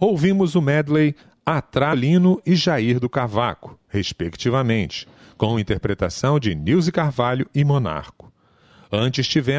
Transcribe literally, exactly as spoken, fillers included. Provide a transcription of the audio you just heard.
ouvimos o medley Atralino e Jair do Cavaco, respectivamente, com interpretação de Nilce Carvalho e Monarco. Antes tivemos